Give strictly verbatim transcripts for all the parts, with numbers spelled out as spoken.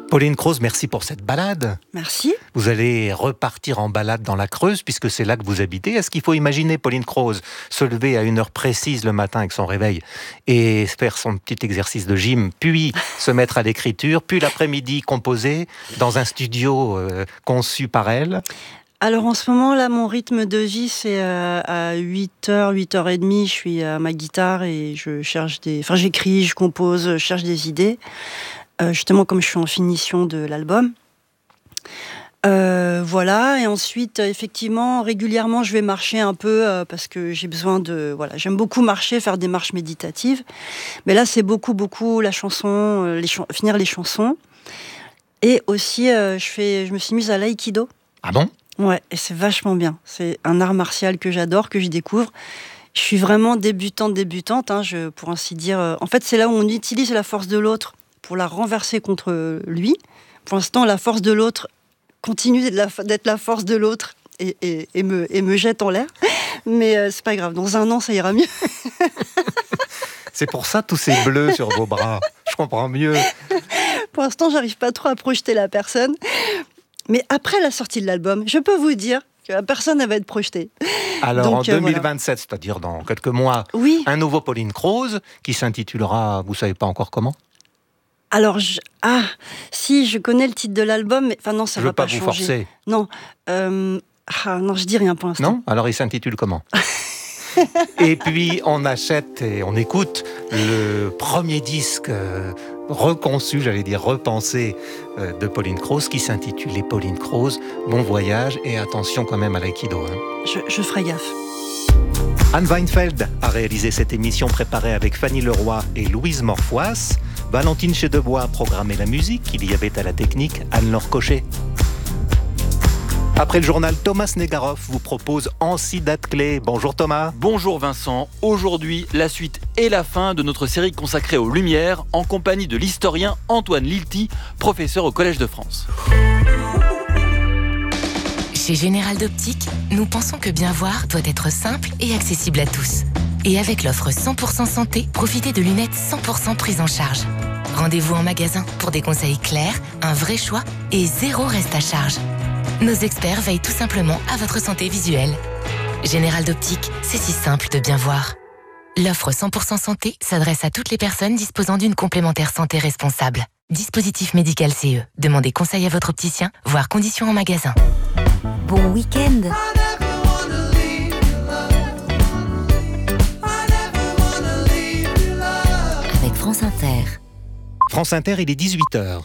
Pauline Croze, merci pour cette balade. Merci. Vous allez repartir en balade dans la Creuse, puisque c'est là que vous habitez. Est-ce qu'il faut imaginer Pauline Croze se lever à une heure précise le matin avec son réveil et faire son petit exercice de gym, puis se mettre à l'écriture, puis l'après-midi composer dans un studio euh, conçu par elle? Alors en ce moment, là, mon rythme de vie, c'est euh, à huit heures, huit heures trente, je suis à ma guitare et je cherche des... Enfin, j'écris, je compose, je cherche des idées. Euh, justement, comme je suis en finition de l'album. Euh, voilà, et ensuite, effectivement, régulièrement, je vais marcher un peu euh, parce que j'ai besoin de... Voilà, j'aime beaucoup marcher, faire des marches méditatives. Mais là, c'est beaucoup, beaucoup la chanson, euh, les ch- finir les chansons. Et aussi, euh, je, fais, je me suis mise à l'aïkido. Ah bon? Ouais, et c'est vachement bien. C'est un art martial que j'adore, que je découvre. Je suis vraiment débutante, débutante, hein, je, pour ainsi dire. Euh, en fait, c'est là où on utilise la force de l'autre pour la renverser contre lui. Pour l'instant, la force de l'autre continue d'être la, d'être la force de l'autre et, et, et, me, et me jette en l'air. Mais euh, c'est pas grave, dans un an, ça ira mieux. C'est pour ça tous ces bleus sur vos bras. Je comprends mieux. Pour l'instant, j'arrive pas trop à projeter la personne. Mais après la sortie de l'album, je peux vous dire que la personne, elle va être projetée. Alors Donc, en deux mille vingt-sept, euh, voilà. c'est-à-dire dans quelques mois, oui. Un nouveau Pauline Croze qui s'intitulera, vous savez pas encore comment? Alors, je... ah, si, je connais le titre de l'album, mais enfin non, ça Je va veux pas, pas vous changer. forcer. Non, euh... ah, non, je dis rien pour l'instant. Non? Alors il s'intitule comment? Et puis on achète et on écoute le premier disque euh, reconçu, j'allais dire repensé, euh, de Pauline Croze qui s'intitule Les Pauline Croze. Bon voyage et attention quand même à l'aïkido. Hein. Je, je ferai gaffe. Anne Weinfeld a réalisé cette émission préparée avec Fanny Leroy et Louise Morfois. Valentine Chedebois a programmé la musique, il y avait à la technique Anne-Laure Cochet. Après le journal, Thomas Negaroff vous propose Ancy date clé. Bonjour Thomas. Bonjour Vincent. Aujourd'hui, la suite et la fin de notre série consacrée aux Lumières en compagnie de l'historien Antoine Lilti, professeur au Collège de France. Chez Général d'Optique, nous pensons que bien voir doit être simple et accessible à tous. Et avec l'offre cent pour cent santé, profitez de lunettes cent pour cent prises en charge. Rendez-vous en magasin pour des conseils clairs, un vrai choix et zéro reste à charge. Nos experts veillent tout simplement à votre santé visuelle. Général d'Optique, c'est si simple de bien voir. L'offre cent pour cent santé s'adresse à toutes les personnes disposant d'une complémentaire santé responsable. Dispositif médical C E. Demandez conseil à votre opticien, voire conditions en magasin. Bon week-end. Avec France Inter. France Inter, il est dix-huit heures.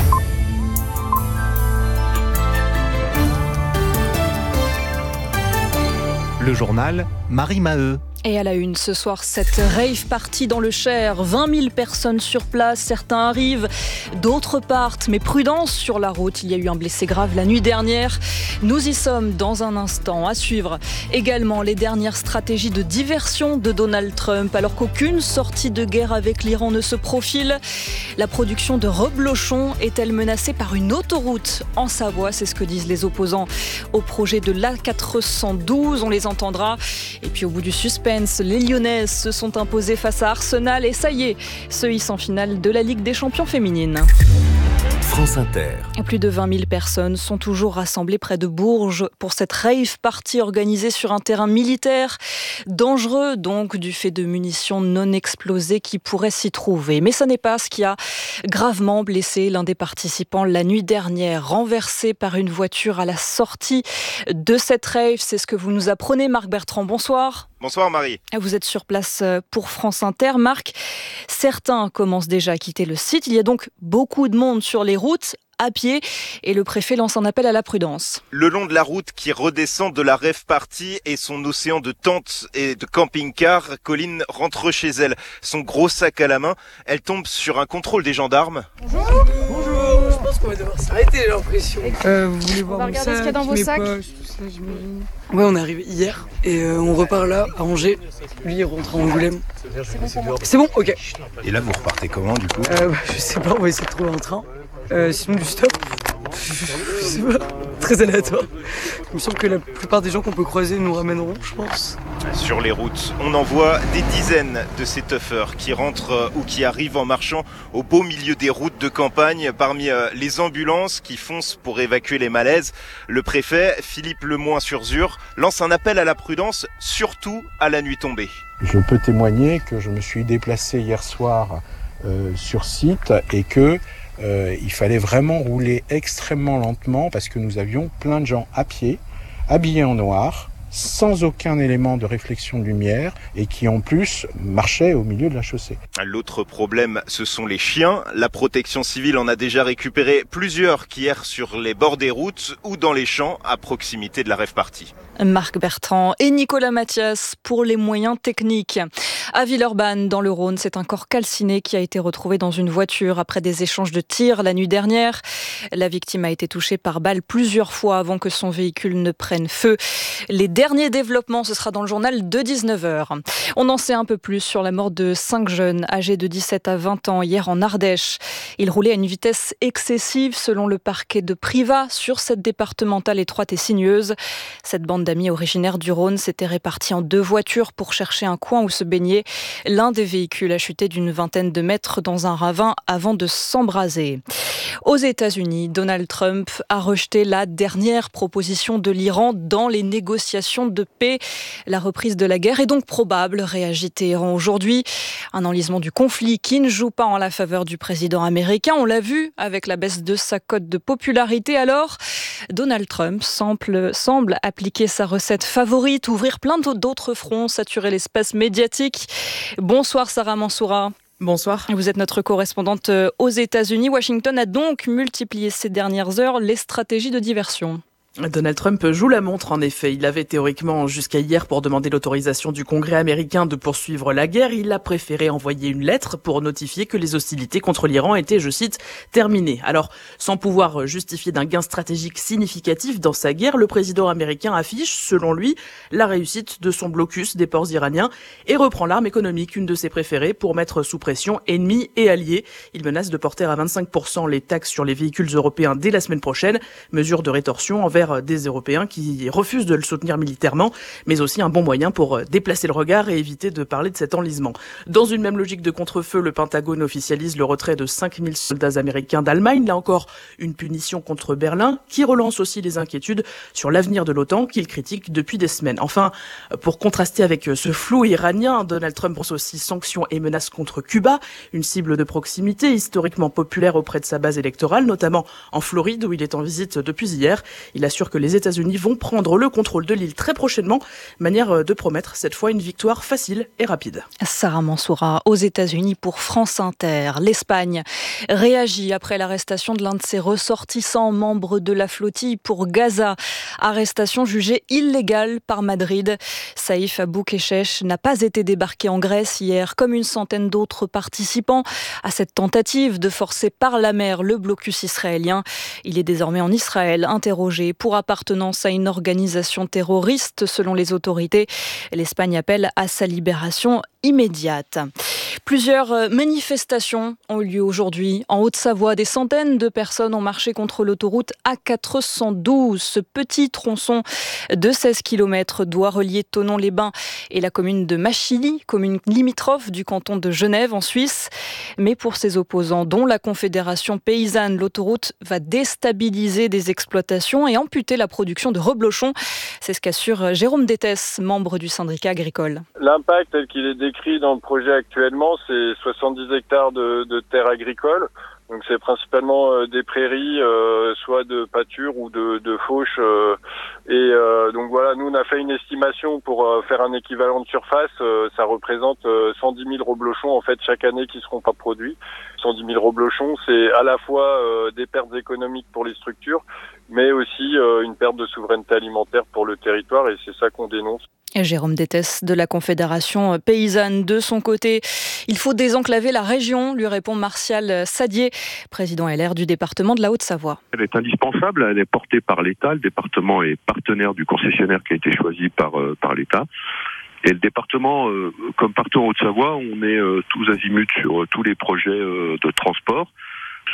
Le journal, Marie Maheu. Et à la une, ce soir, cette rave party dans le Cher. vingt mille personnes sur place, certains arrivent, d'autres partent. Mais prudence sur la route, il y a eu un blessé grave la nuit dernière. Nous y sommes dans un instant. À suivre également les dernières stratégies de diversion de Donald Trump. Alors qu'aucune sortie de guerre avec l'Iran ne se profile, la production de reblochon est-elle menacée par une autoroute en Savoie? C'est ce que disent les opposants au projet de l'A quatre cent douze. On les entendra. Et puis au bout du suspense, les Lyonnaises se sont imposées face à Arsenal et ça y est, se hissent en finale de la Ligue des champions féminines. France Inter. Plus de vingt mille personnes sont toujours rassemblées près de Bourges pour cette rave party organisée sur un terrain militaire. Dangereux donc du fait de munitions non explosées qui pourraient s'y trouver. Mais ce n'est pas ce qui a gravement blessé l'un des participants la nuit dernière, renversé par une voiture à la sortie de cette rave. C'est ce que vous nous apprenez, Marc Bertrand. Bonsoir. Bonsoir Marie. Vous êtes sur place pour France Inter. Marc, certains commencent déjà à quitter le site. Il y a donc beaucoup de monde sur les routes, à pied, et le préfet lance un appel à la prudence. Le long de la route qui redescend de la rave party et son océan de tentes et de camping-cars, Colline rentre chez elle, son gros sac à la main. Elle tombe sur un contrôle des gendarmes. Bonjour. Bonjour. Je pense qu'on va devoir s'arrêter, j'ai l'impression. Euh, vous voulez voir on va mon regarder sac, ce qu'il y a dans vos mes sacs. poches, tout ça, j'imagine. Ouais, on est arrivé hier et euh, on repart là à Angers. Lui, il rentre à Angoulême. C'est bon, C'est bon, ok. Et là, vous repartez comment du coup? Euh, bah, je sais pas, on va essayer de trouver un train. Euh, sinon, du stop. Je sais pas, très aléatoire. Il me semble que la plupart des gens qu'on peut croiser nous ramèneront, je pense. Sur les routes, on en voit des dizaines de ces tuffers qui rentrent ou qui arrivent en marchant au beau milieu des routes de campagne. Parmi les ambulances qui foncent pour évacuer les malaises, le préfet, Philippe Lemoyne-sur-Zur, lance un appel à la prudence, surtout à la nuit tombée. Je peux témoigner que je me suis déplacé hier soir euh, sur site et que euh, il fallait vraiment rouler extrêmement lentement parce que nous avions plein de gens à pied, habillés en noir, sans aucun élément de réflexion de lumière et qui en plus marchaient au milieu de la chaussée. L'autre problème, ce sont les chiens. La protection civile en a déjà récupéré plusieurs qui errent sur les bords des routes ou dans les champs à proximité de la rave party. Marc Bertrand et Nicolas Mathias pour les moyens techniques. À Villeurbanne, dans le Rhône, c'est un corps calciné qui a été retrouvé dans une voiture après des échanges de tirs la nuit dernière. La victime a été touchée par balle plusieurs fois avant que son véhicule ne prenne feu. Les derniers développements, ce sera dans le journal de dix-neuf heures. On en sait un peu plus sur la mort de cinq jeunes âgés de dix-sept à vingt ans hier en Ardèche. Ils roulaient à une vitesse excessive selon le parquet de Privas sur cette départementale étroite et sinueuse. Cette bande d'amis originaires du Rhône s'était répartie en deux voitures pour chercher un coin où se baigner. L'un des véhicules a chuté d'une vingtaine de mètres dans un ravin avant de s'embraser. Aux États-Unis, Donald Trump a rejeté la dernière proposition de l'Iran dans les négociations de paix. La reprise de la guerre est donc probable, réagit Téhéran aujourd'hui. Un enlisement du conflit qui ne joue pas en la faveur du président américain. On l'a vu avec la baisse de sa cote de popularité. Alors, Donald Trump semble, semble appliquer sa recette favorite, ouvrir plein d'autres fronts, saturer l'espace médiatique. Bonsoir Sarah Mansoura. Bonsoir. Vous êtes notre correspondante aux États-Unis. Washington a donc multiplié ces dernières heures les stratégies de diversion. Donald Trump joue la montre, en effet. Il avait théoriquement jusqu'à hier pour demander l'autorisation du Congrès américain de poursuivre la guerre. Il a préféré envoyer une lettre pour notifier que les hostilités contre l'Iran étaient, je cite, terminées. Alors, sans pouvoir justifier d'un gain stratégique significatif dans sa guerre, le président américain affiche, selon lui, la réussite de son blocus des ports iraniens et reprend l'arme économique, une de ses préférées, pour mettre sous pression ennemis et alliés. Il menace de porter à vingt-cinq pour cent les taxes sur les véhicules européens dès la semaine prochaine, mesure de rétorsion envers des Européens qui refusent de le soutenir militairement, mais aussi un bon moyen pour déplacer le regard et éviter de parler de cet enlisement. Dans une même logique de contre-feu, le Pentagone officialise le retrait de cinq mille soldats américains d'Allemagne. Là encore, une punition contre Berlin, qui relance aussi les inquiétudes sur l'avenir de l'OTAN, qu'il critique depuis des semaines. Enfin, pour contraster avec ce flou iranien, Donald Trump pense aussi sanctions et menaces contre Cuba, une cible de proximité historiquement populaire auprès de sa base électorale, notamment en Floride où il est en visite depuis hier. Il assure que les États-Unis vont prendre le contrôle de l'île très prochainement, manière de promettre cette fois une victoire facile et rapide. Sarah Mansoura, aux États-Unis pour France Inter. L'Espagne réagit après l'arrestation de l'un de ses ressortissants, membre de la flottille pour Gaza. Arrestation jugée illégale par Madrid. Saïf Abou-Kechesh n'a pas été débarqué en Grèce hier, comme une centaine d'autres participants à cette tentative de forcer par la mer le blocus israélien. Il est désormais en Israël, interrogé pour appartenance à une organisation terroriste selon les autorités. L'Espagne appelle à sa libération immédiate. Plusieurs manifestations ont eu lieu aujourd'hui. En Haute-Savoie, des centaines de personnes ont marché contre l'autoroute A quatre cent douze. Ce petit tronçon de seize kilomètres doit relier Thonon-les-Bains et la commune de Machilly, commune limitrophe du canton de Genève en Suisse. Mais pour ses opposants, dont la Confédération paysanne, l'autoroute va déstabiliser des exploitations et amputer la production de reblochons. C'est ce qu'assure Jérôme Détès, membre du syndicat agricole. L'impact tel qu'il est décrit dans le projet actuellement, c'est soixante-dix hectares de, de terres agricoles. Donc c'est principalement euh, des prairies, euh, soit de pâture ou de, de fauche. Euh, et euh, donc voilà, nous on a fait une estimation pour euh, faire un équivalent de surface. Euh, ça représente euh, cent dix mille reblochons en fait chaque année qui seront pas produits. cent dix mille reblochons, c'est à la fois euh, des pertes économiques pour les structures, mais aussi euh, une perte de souveraineté alimentaire pour le territoire, et c'est ça qu'on dénonce. Et Jérôme Détès de la Confédération paysanne. De son côté, il faut désenclaver la région, lui répond Martial Sadier, président L R du département de la Haute-Savoie. Elle est indispensable, elle est portée par l'État. Le département est partenaire du concessionnaire qui a été choisi par, euh, par l'État. Et le département, euh, comme partout en Haute-Savoie, on est euh, tous azimuts sur euh, tous les projets euh, de transport.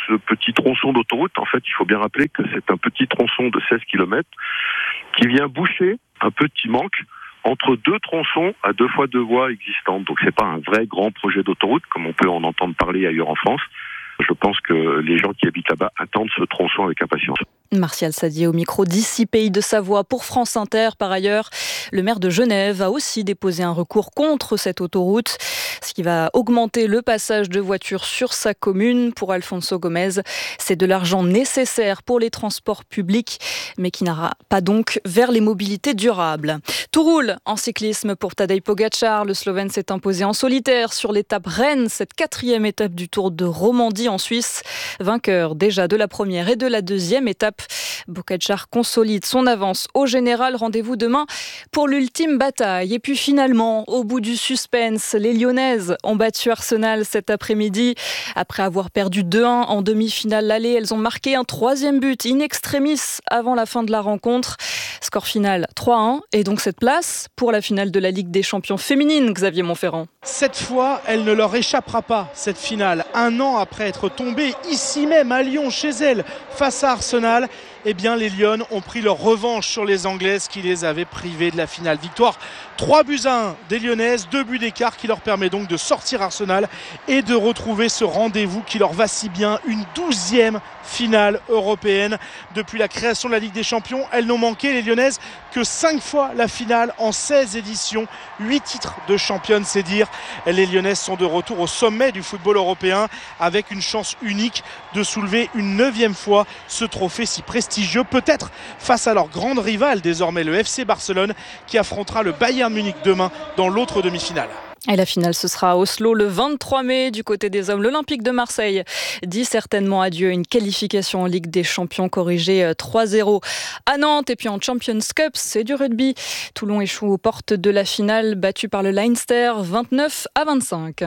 ce petit tronçon d'autoroute, en fait, il faut bien rappeler que c'est un petit tronçon de seize kilomètres qui vient boucher un petit manque entre deux tronçons à deux fois deux voies existantes. Donc c'est pas un vrai grand projet d'autoroute comme on peut en entendre parler ailleurs en France. Je pense que les gens qui habitent là-bas attendent ce tronçon avec impatience. Martial Sadier au micro d'ici Pays de Savoie pour France Inter. Par ailleurs, le maire de Genève a aussi déposé un recours contre cette autoroute, ce qui va augmenter le passage de voitures sur sa commune. Pour Alfonso Gomez, c'est de l'argent nécessaire pour les transports publics, mais qui n'ira pas donc vers les mobilités durables. Tout roule en cyclisme pour Tadej Pogačar. Le Slovène s'est imposé en solitaire sur l'étape Rennes, cette quatrième étape du Tour de Romandie en Suisse. Vainqueur déjà de la première et de la deuxième étape. Pogačar consolide son avance au général. Rendez-vous demain pour l'ultime bataille. Et puis finalement, au bout du suspense, les Lyonnaises ont battu Arsenal cet après-midi. Après avoir perdu deux un en demi-finale l'aller, elles ont marqué un troisième but in extremis avant la fin de la rencontre. Score final trois un. Et donc cette place pour la finale de la Ligue des Champions féminine, Xavier Montferrand. Cette fois, elle ne leur échappera pas, cette finale. Un an après être tombée ici même à Lyon, chez elles, face à Arsenal, eh bien les Lyonnes ont pris leur revanche sur les Anglaises qui les avaient privées de la finale. Victoire trois buts à un des Lyonnaises, deux buts d'écart qui leur permet donc de sortir Arsenal et de retrouver ce rendez-vous qui leur va si bien, une douzième finale européenne. Depuis la création de la Ligue des Champions, elles n'ont manqué, les Lyonnaises, que cinq fois la finale en seize éditions, huit titres de championne, c'est dire. Les Lyonnaises sont de retour au sommet du football européen avec une chance unique de soulever une neuvième fois ce trophée si prestigieux, peut-être face à leur grande rivale désormais, le F C Barcelone, qui affrontera le Bayern Munich demain dans l'autre demi-finale. Et la finale, ce sera à Oslo le vingt-trois mai. Du côté des hommes, l'Olympique de Marseille dit certainement adieu à une qualification en Ligue des Champions corrigée trois zéro à Nantes. Et puis en Champions Cup, c'est du rugby. Toulon échoue aux portes de la finale, battu par le Leinster vingt-neuf à vingt-cinq.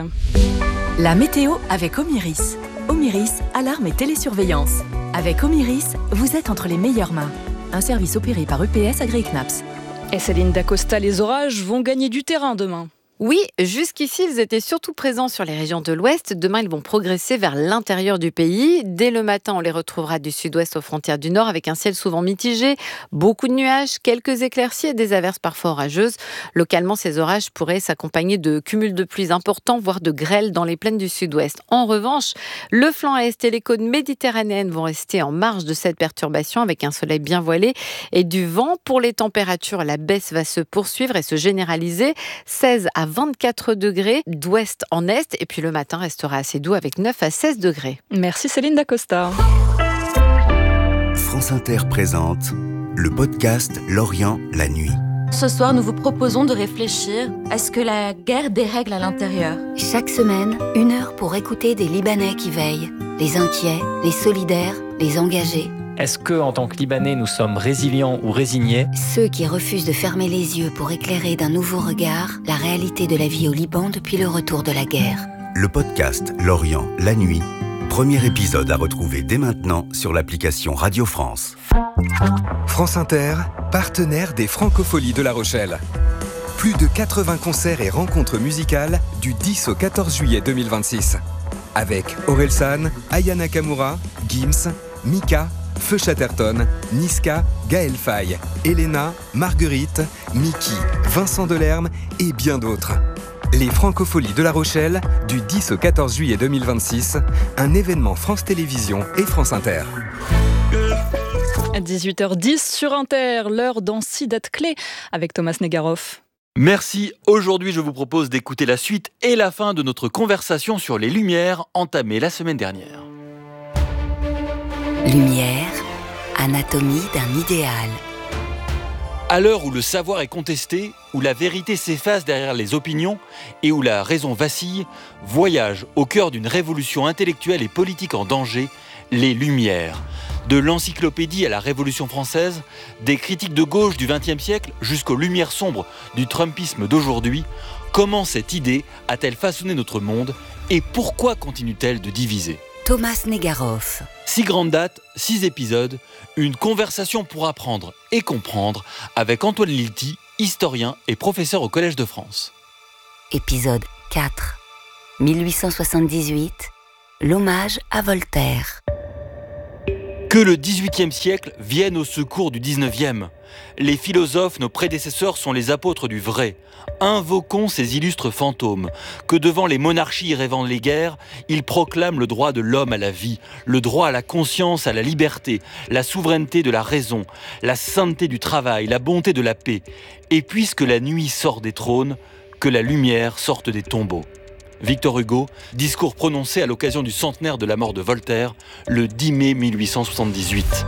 La météo avec Omiris. Omiris, alarme et télésurveillance. Avec Omiris, vous êtes entre les meilleures mains. Un service opéré par E P S AgriKnaps. Et Céline Dacosta, les orages vont gagner du terrain demain. Oui, jusqu'ici, ils étaient surtout présents sur les régions de l'Ouest. Demain, ils vont progresser vers l'intérieur du pays. Dès le matin, on les retrouvera du sud-ouest aux frontières du nord avec un ciel souvent mitigé, beaucoup de nuages, quelques éclaircies et des averses parfois orageuses. Localement, ces orages pourraient s'accompagner de cumuls de pluies importants, voire de grêles dans les plaines du sud-ouest. En revanche, le flanc est et les côtes méditerranéennes vont rester en marge de cette perturbation avec un soleil bien voilé et du vent. Pour les températures, la baisse va se poursuivre et se généraliser. seize à vingt-quatre degrés d'ouest en est, et puis le matin restera assez doux avec neuf à seize degrés. Merci Céline Dacosta. France Inter présente le podcast L'Orient, la nuit. Ce soir, nous vous proposons de réfléchir à ce que la guerre dérègle à l'intérieur. Chaque semaine, une heure pour écouter des Libanais qui veillent, les inquiets, les solidaires, les engagés. Est-ce que, en tant que Libanais, nous sommes résilients ou résignés ? Ceux qui refusent de fermer les yeux pour éclairer d'un nouveau regard la réalité de la vie au Liban depuis le retour de la guerre. Le podcast L'Orient, la nuit. Premier épisode à retrouver dès maintenant sur l'application Radio France. France Inter, partenaire des Francopholies de La Rochelle. Plus de quatre-vingts concerts et rencontres musicales du dix au quatorze juillet deux mille vingt-six. Avec Orelsan, Aya Nakamura, Gims, Mika, Feu Chatterton, Niska, Gaël Faye, Elena, Marguerite, Mickey, Vincent Delerme et bien d'autres. Les Francopholies de La Rochelle, du dix au quatorze juillet deux mille vingt-six, un événement France Télévisions et France Inter. À dix-huit heures dix sur Inter, l'heure dans six dates clés avec Thomas Negaroff. Merci. Aujourd'hui, je vous propose d'écouter la suite et la fin de notre conversation sur les Lumières entamée la semaine dernière. Lumière, anatomie d'un idéal. À l'heure où le savoir est contesté, où la vérité s'efface derrière les opinions et où la raison vacille, voyage au cœur d'une révolution intellectuelle et politique en danger, les Lumières. De l'encyclopédie à la Révolution française, des critiques de gauche du vingtième siècle jusqu'aux lumières sombres du trumpisme d'aujourd'hui, comment cette idée a-t-elle façonné notre monde et pourquoi continue-t-elle de diviser ? Thomas Negaroff. Six grandes dates, six épisodes, une conversation pour apprendre et comprendre avec Antoine Lilti, historien et professeur au Collège de France. Épisode quatre. mille huit cent soixante-dix-huit. L'hommage à Voltaire. Que le dix-huitième siècle vienne au secours du dix-neuvième. Les philosophes, nos prédécesseurs, sont les apôtres du vrai. Invoquons ces illustres fantômes, que devant les monarchies rêvant les guerres, ils proclament le droit de l'homme à la vie, le droit à la conscience, à la liberté, la souveraineté de la raison, la sainteté du travail, la bonté de la paix. Et puisque la nuit sort des trônes, que la lumière sorte des tombeaux. Victor Hugo, discours prononcé à l'occasion du centenaire de la mort de Voltaire, le dix mai mille huit cent soixante-dix-huit.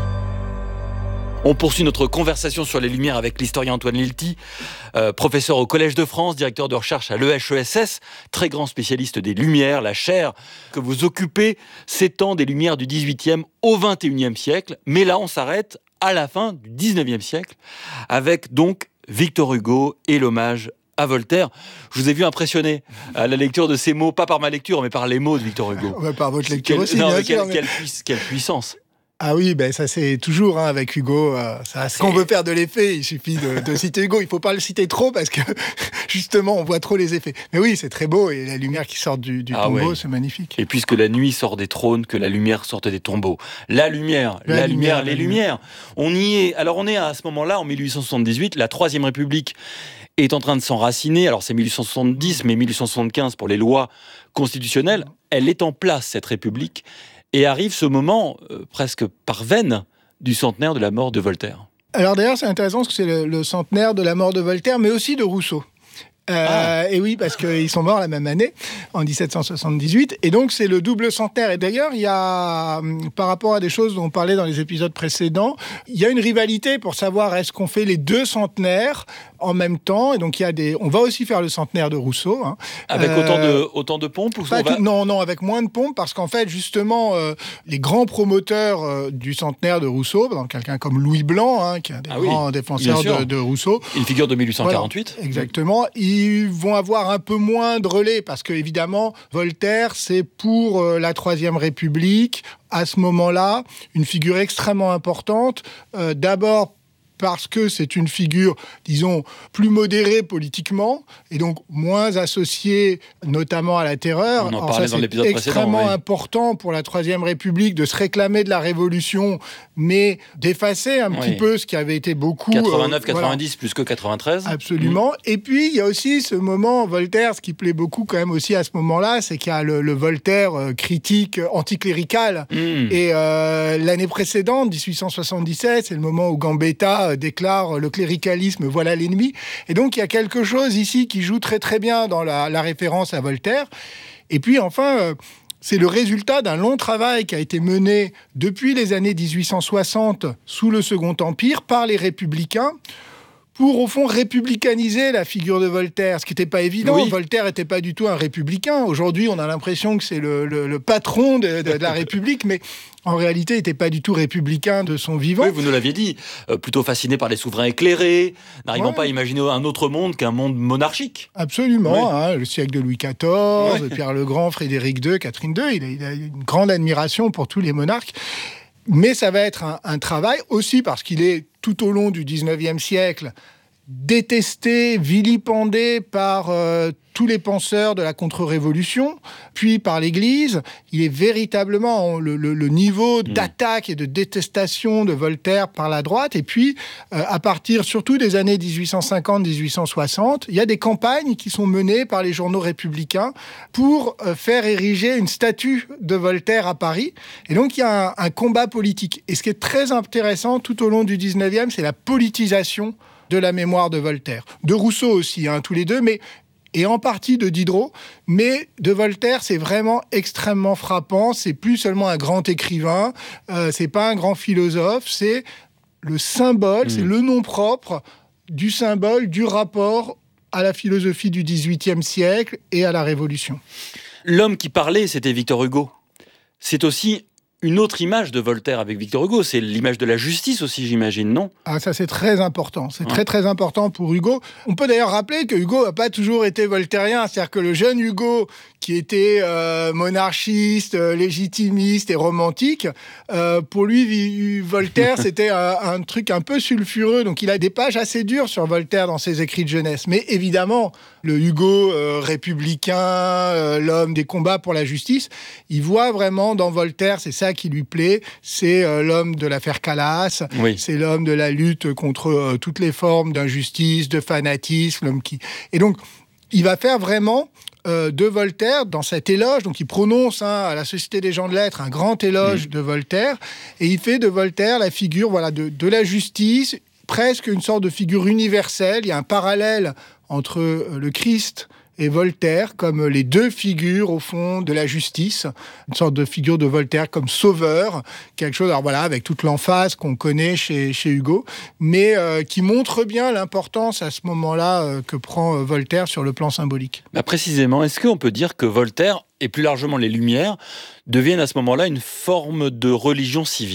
On poursuit notre conversation sur les Lumières avec l'historien Antoine Lilti, euh, professeur au Collège de France, directeur de recherche à l'E H E S S, très grand spécialiste des Lumières. La chaire que vous occupez s'étend des Lumières du dix-huitième au vingt et unième siècle, mais là on s'arrête à la fin du dix-neuvième siècle, avec donc Victor Hugo et l'hommage à Voltaire. Je vous ai vu impressionné à la lecture de ces mots, pas par ma lecture, mais par les mots de Victor Hugo. Ouais, par votre lecture quelle, aussi, non, bien mais sûr. quelle, Mais... quelle, puiss- quelle puissance. Ah oui, ben ça c'est toujours hein, avec Hugo. Euh, ça, ce qu'on veut faire de l'effet, il suffit de, de citer Hugo. Il faut pas le citer trop parce que justement on voit trop les effets. Mais oui, c'est très beau et la lumière qui sort du, du Ah tombeau, ouais. c'est magnifique. Et puisque la nuit sort des trônes, que la lumière sorte des tombeaux. La lumière, la, La lumière, lumière, les la lumières. On y est. Alors on est à ce moment-là, en mille huit cent soixante-dix-huit, la Troisième République est en train de s'enraciner. Alors c'est mille huit cent soixante-dix, mais mille huit cent soixante-quinze pour les lois constitutionnelles. Elle est en place, cette République. Et arrive ce moment, euh, presque par veine, du centenaire de la mort de Voltaire. Alors d'ailleurs, c'est intéressant parce que c'est le, le centenaire de la mort de Voltaire, mais aussi de Rousseau. Euh, ah. Et oui, parce qu'ils sont morts la même année, en dix-sept cent soixante-dix-huit. Et donc, c'est le double centenaire. Et d'ailleurs, il y a, par rapport à des choses dont on parlait dans les épisodes précédents, il y a une rivalité pour savoir est-ce qu'on fait les deux centenaires en même temps. Et donc, il y a des... on va aussi faire le centenaire de Rousseau. Hein. Avec euh, autant, de, autant de pompes ou pas on va... tout, Non, non, avec moins de pompes, parce qu'en fait, justement, euh, les grands promoteurs euh, du centenaire de Rousseau, par exemple, quelqu'un comme Louis Blanc, hein, qui est un des ah grands oui, défenseurs de, de Rousseau. Une figure de mille huit cent quarante-huit. Voilà, exactement. Ils vont avoir un peu moins de relais, parce que, évidemment, Voltaire, c'est pour euh, la Troisième République, à ce moment-là, une figure extrêmement importante. Euh, d'abord, parce que c'est une figure, disons, plus modérée politiquement, et donc moins associée notamment à la terreur. On en Alors parlait ça, dans l'épisode c'est précédent. extrêmement Oui. important pour la Troisième République de se réclamer de la Révolution, mais d'effacer un Oui. petit peu ce qui avait été beaucoup... quatre-vingt-neuf, euh, quatre-vingt-dix voilà. plus que quatre-vingt-treize. Absolument. Mmh. Et puis, il y a aussi ce moment, Voltaire, ce qui plaît beaucoup quand même aussi à ce moment-là, c'est qu'il y a le, le Voltaire euh, critique, euh, anticlérical. Mmh. Et euh, l'année précédente, dix-huit cent soixante-dix-sept, c'est le moment où Gambetta euh, déclare euh, le cléricalisme, voilà l'ennemi. Et donc, il y a quelque chose ici qui joue très très bien dans la, la référence à Voltaire. Et puis, enfin... Euh, c'est le résultat d'un long travail qui a été mené depuis les années dix-huit cent soixante sous le Second Empire par les républicains pour, au fond, républicaniser la figure de Voltaire, ce qui n'était pas évident. Oui. Voltaire n'était pas du tout un républicain. Aujourd'hui, on a l'impression que c'est le, le, le patron de, de, de la République, mais en réalité, il n'était pas du tout républicain de son vivant. Oui, vous nous l'aviez dit, euh, plutôt fasciné par les souverains éclairés, n'arrivant ouais. pas à imaginer un autre monde qu'un monde monarchique. Absolument, oui. hein, le siècle de Louis quatorze, ouais. Pierre le Grand, Frédéric deux, Catherine deux, il a, il a une grande admiration pour tous les monarques. Mais ça va être un, un travail aussi parce qu'il est tout au long du dix-neuvième siècle détesté, vilipendé par euh, tous les penseurs de la contre-révolution, puis par l'Église. Il est véritablement le, le, le niveau d'attaque et de détestation de Voltaire par la droite. Et puis, euh, à partir surtout des années dix-huit cent cinquante dix-huit cent soixante, il y a des campagnes qui sont menées par les journaux républicains pour euh, faire ériger une statue de Voltaire à Paris. Et donc, il y a un, un combat politique. Et ce qui est très intéressant tout au long du dix-neuvième, c'est la politisation de la mémoire de Voltaire. De Rousseau aussi, hein, tous les deux, mais et en partie de Diderot, mais de Voltaire, c'est vraiment extrêmement frappant. C'est plus seulement un grand écrivain, euh, c'est pas un grand philosophe, c'est le symbole, mmh. c'est le nom propre du symbole, du rapport à la philosophie du dix-huitième siècle et à la Révolution. L'homme qui parlait, c'était Victor Hugo. C'est aussi une autre image de Voltaire avec Victor Hugo, c'est l'image de la justice aussi, j'imagine, non ? Ah, ça c'est très important, c'est ouais. très très important pour Hugo. On peut d'ailleurs rappeler que Hugo n'a pas toujours été voltairien, c'est-à-dire que le jeune Hugo, qui était euh, monarchiste, euh, légitimiste et romantique, euh, pour lui, Voltaire, c'était un, un truc un peu sulfureux, donc il a des pages assez dures sur Voltaire dans ses écrits de jeunesse. Mais évidemment, le Hugo euh, républicain, euh, l'homme des combats pour la justice. Il voit vraiment dans Voltaire, c'est ça qui lui plaît, c'est euh, l'homme de l'affaire Calas, oui. c'est l'homme de la lutte contre euh, toutes les formes d'injustice, de fanatisme, l'homme qui... Et donc, il va faire vraiment euh, de Voltaire, dans cet éloge, donc il prononce hein, à la Société des gens de lettres un grand éloge mmh. de Voltaire, et il fait de Voltaire la figure voilà, de, de la justice, presque une sorte de figure universelle. Il y a un parallèle entre le Christ et Voltaire comme les deux figures, au fond, de la justice. Une sorte de figure de Voltaire comme sauveur, quelque chose, alors voilà, avec toute l'emphase qu'on connaît chez, chez Hugo, mais euh, qui montre bien l'importance à ce moment-là euh, que prend euh, Voltaire sur le plan symbolique. Bah précisément, est-ce qu'on peut dire que Voltaire, et plus largement les Lumières, deviennent à ce moment-là une forme de religion civile ?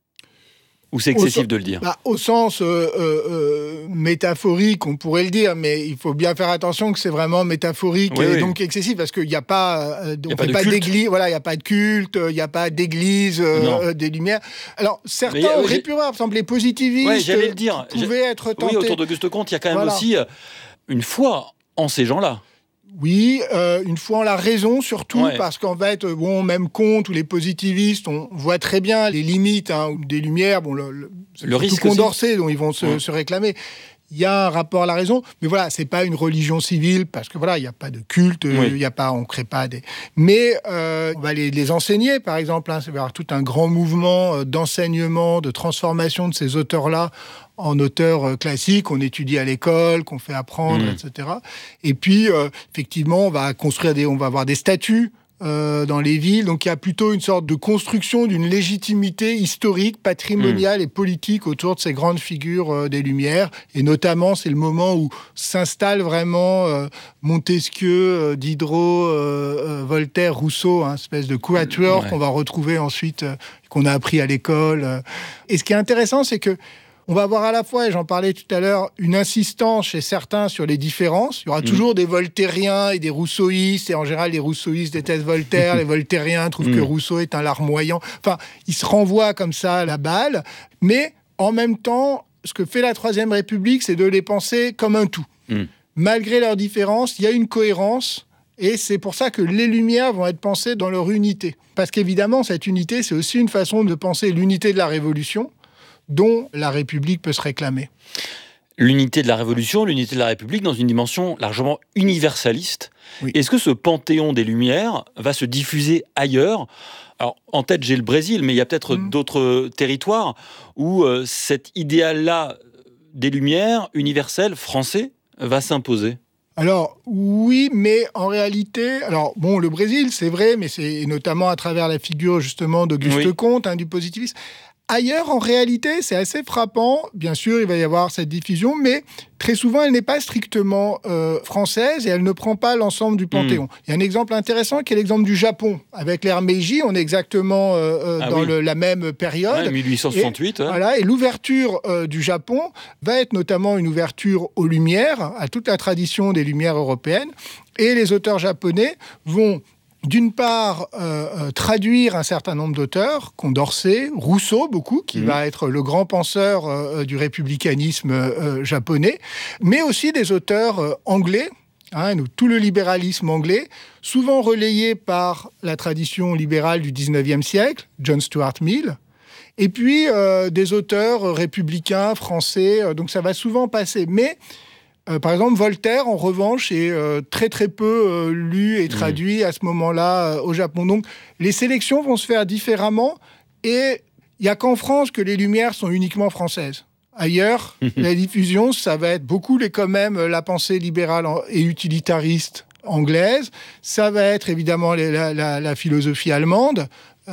Ou c'est excessif au, de le dire bah, Au sens euh, euh, métaphorique, on pourrait le dire, mais il faut bien faire attention que c'est vraiment métaphorique oui, et oui. donc excessif, parce qu'il n'y a pas, euh, on fait pas d'église, voilà, il n'y a pas de culte, il n'y a pas d'église euh, des Lumières. Alors certains mais, auraient pu voir, par exemple, les positivistes ouais, j'allais le dire. pouvaient être tentés. Oui, autour d'Auguste Comte, il y a quand même voilà. aussi euh, une foi en ces gens-là. Oui, euh, une foi en la raison surtout, ouais. parce qu'en fait, bon, même Comte ou les positivistes, on voit très bien les limites hein, des Lumières, bon, le, le, le risque tout Condorcet dont ils vont se, ouais. se réclamer. Il y a un rapport à la raison, mais voilà, c'est pas une religion civile parce que voilà, il y a pas de culte, il oui. y a pas, on crée pas des. Mais euh, on va les, les enseigner, par exemple. Hein, c'est avoir tout un grand mouvement d'enseignement, de transformation de ces auteurs-là en auteurs classiques, qu'on étudie à l'école, qu'on fait apprendre, mmh. et cetera. Et puis, euh, effectivement, on va construire des, on va avoir des statues. Euh, dans les villes, donc il y a plutôt une sorte de construction d'une légitimité historique, patrimoniale mmh. et politique autour de ces grandes figures euh, des Lumières, et notamment c'est le moment où s'installe vraiment euh, Montesquieu, euh, Diderot, euh, euh, Voltaire, Rousseau, hein, espèce de quatuor ouais. qu'on va retrouver ensuite, euh, qu'on a appris à l'école. Euh. Et ce qui est intéressant, c'est que on va avoir à la fois, et j'en parlais tout à l'heure, une insistance chez certains sur les différences. Il y aura mmh. toujours des voltairiens et des rousseauistes, et en général, les rousseauistes détestent Voltaire, les voltairiens trouvent mmh. que Rousseau est un larmoyant. Enfin, ils se renvoient comme ça à la balle, mais en même temps, ce que fait la Troisième République, c'est de les penser comme un tout. Mmh. Malgré leurs différences, il y a une cohérence, et c'est pour ça que les Lumières vont être pensées dans leur unité. Parce qu'évidemment, cette unité, c'est aussi une façon de penser l'unité de la Révolution, dont la République peut se réclamer. L'unité de la Révolution, l'unité de la République dans une dimension largement universaliste. Oui. Est-ce que ce panthéon des Lumières va se diffuser ailleurs ? Alors, en tête, j'ai le Brésil, mais il y a peut-être mmh. d'autres territoires où euh, cet idéal-là des Lumières, universel, français, va s'imposer. Alors, oui, mais en réalité... Alors, bon, le Brésil, c'est vrai, mais c'est notamment à travers la figure, justement, d'Auguste oui. Comte, hein, du positivisme. Ailleurs, en réalité, c'est assez frappant. Bien sûr, il va y avoir cette diffusion, mais très souvent, elle n'est pas strictement euh, française et elle ne prend pas l'ensemble du panthéon. Mmh. Il y a un exemple intéressant qui est l'exemple du Japon. Avec l'ère Meiji, on est exactement euh, ah dans oui. le, la même période. Ouais, mille huit cent soixante-huit. Et, hein. voilà, et l'ouverture euh, du Japon va être notamment une ouverture aux Lumières, à toute la tradition des Lumières européennes. Et les auteurs japonais vont... d'une part, euh, euh, traduire un certain nombre d'auteurs, Condorcet, Rousseau, beaucoup, qui mmh. va être le grand penseur euh, du républicanisme euh, japonais, mais aussi des auteurs euh, anglais, hein, tout le libéralisme anglais, souvent relayé par la tradition libérale du dix-neuvième siècle, John Stuart Mill, et puis euh, des auteurs républicains, français, euh, donc ça va souvent passer. Mais... Euh, par exemple, Voltaire, en revanche, est euh, très très peu euh, lu et traduit mmh. à ce moment-là euh, au Japon. Donc, les sélections vont se faire différemment et il n'y a qu'en France que les Lumières sont uniquement françaises. Ailleurs, la diffusion, ça va être beaucoup les, quand même la pensée libérale et utilitariste anglaise. Ça va être évidemment les, la, la, la philosophie allemande,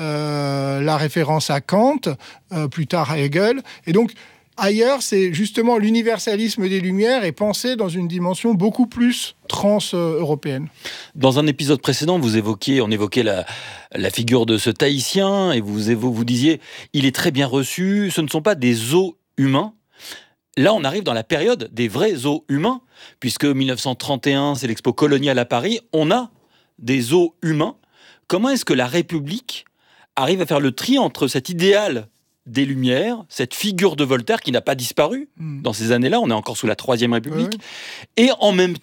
euh, la référence à Kant, euh, plus tard à Hegel. Et donc, ailleurs, c'est justement l'universalisme des Lumières est pensé dans une dimension beaucoup plus trans-européenne. Dans un épisode précédent, vous évoquiez, on évoquait la, la figure de ce Tahitien et vous, vous disiez « il est très bien reçu, ce ne sont pas des os humains ». Là, on arrive dans la période des vrais os humains, puisque mille neuf cent trente et un, c'est l'expo coloniale à Paris, on a des os humains. Comment est-ce que la République arrive à faire le tri entre cet idéal des Lumières, cette figure de Voltaire qui n'a pas disparu mmh. dans ces années-là, on est encore sous la Troisième République, oui. et en même temps,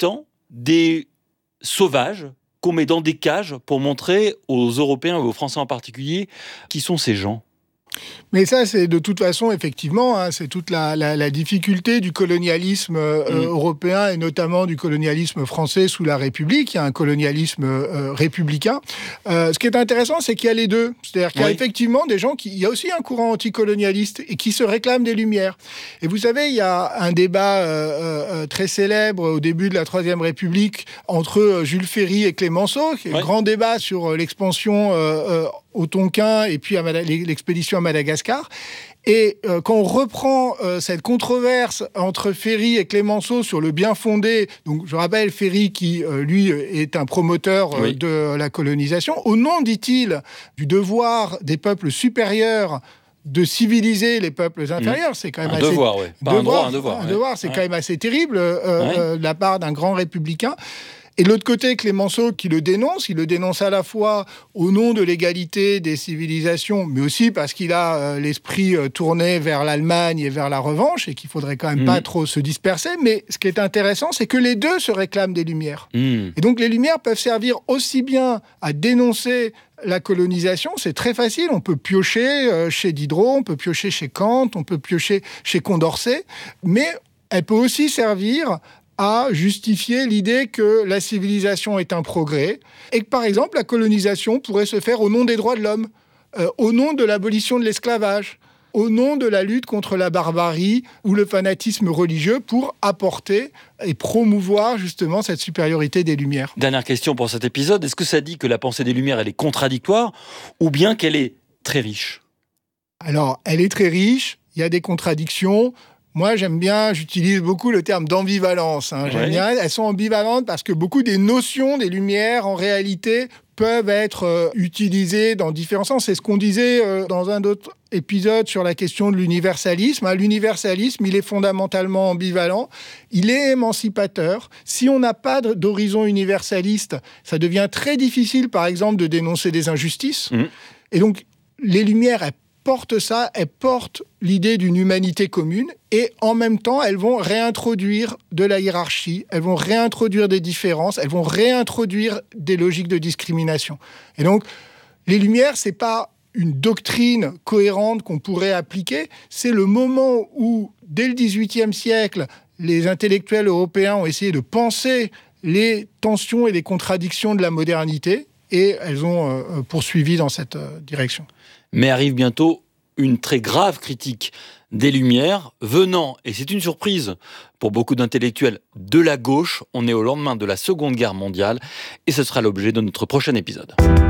des sauvages qu'on met dans des cages pour montrer aux Européens et aux Français en particulier qui sont ces gens. Mais ça, c'est de toute façon, effectivement, hein, c'est toute la, la, la difficulté du colonialisme euh, mmh. européen et notamment du colonialisme français sous la République. Il y a un colonialisme euh, républicain. Euh, ce qui est intéressant, c'est qu'il y a les deux. C'est-à-dire qu'il y a oui. effectivement des gens qui... Il y a aussi un courant anticolonialiste et qui se réclament des Lumières. Et vous savez, il y a un débat euh, euh, très célèbre au début de la Troisième République entre Jules Ferry et Clémenceau, qui est oui. un grand débat sur l'expansion euh, euh, au Tonkin et puis à Mad- l'expédition à Madagascar. Et euh, quand on reprend euh, cette controverse entre Ferry et Clémenceau sur le bien fondé, donc je rappelle Ferry qui, euh, lui, est un promoteur euh, oui. de la colonisation, au nom, dit-il, du devoir des peuples supérieurs de civiliser les peuples inférieurs, mmh. c'est quand même un assez... Devoir, oui. Pas devoir, un droit, un devoir. Un ouais. devoir, c'est ouais. quand même assez terrible euh, ouais. euh, de la part d'un grand républicain. Et de l'autre côté, Clémenceau qui le dénonce, il le dénonce à la fois au nom de l'égalité des civilisations, mais aussi parce qu'il a euh, l'esprit euh, tourné vers l'Allemagne et vers la revanche, et qu'il faudrait quand même mmh. pas trop se disperser. Mais ce qui est intéressant, c'est que les deux se réclament des Lumières. Mmh. Et donc les Lumières peuvent servir aussi bien à dénoncer la colonisation, c'est très facile. On peut piocher euh, chez Diderot, on peut piocher chez Kant, on peut piocher chez Condorcet, mais elle peut aussi servir à justifier l'idée que la civilisation est un progrès et que, par exemple, la colonisation pourrait se faire au nom des droits de l'homme, euh, au nom de l'abolition de l'esclavage, au nom de la lutte contre la barbarie ou le fanatisme religieux pour apporter et promouvoir justement cette supériorité des Lumières. Dernière question pour cet épisode. Est-ce que ça dit que la pensée des Lumières, elle est contradictoire ou bien qu'elle est très riche ? Alors, elle est très riche, il y a des contradictions. Moi, j'aime bien, j'utilise beaucoup le terme d'ambivalence. Hein. J'aime ouais. bien, elles sont ambivalentes parce que beaucoup des notions des Lumières, en réalité, peuvent être euh, utilisées dans différents sens. C'est ce qu'on disait euh, dans un autre épisode sur la question de l'universalisme. Hein. L'universalisme, il est fondamentalement ambivalent. Il est émancipateur. Si on n'a pas d'horizon universaliste, ça devient très difficile, par exemple, de dénoncer des injustices. Mmh. Et donc, les Lumières, elles portent ça, elles portent l'idée d'une humanité commune et en même temps, elles vont réintroduire de la hiérarchie, elles vont réintroduire des différences, elles vont réintroduire des logiques de discrimination. Et donc, les Lumières, c'est pas une doctrine cohérente qu'on pourrait appliquer, c'est le moment où, dès le dix-huitième siècle, les intellectuels européens ont essayé de penser les tensions et les contradictions de la modernité et elles ont euh, poursuivi dans cette euh, direction. Mais arrive bientôt une très grave critique des Lumières venant, et c'est une surprise pour beaucoup d'intellectuels de la gauche, on est au lendemain de la Seconde Guerre mondiale, et ce sera l'objet de notre prochain épisode.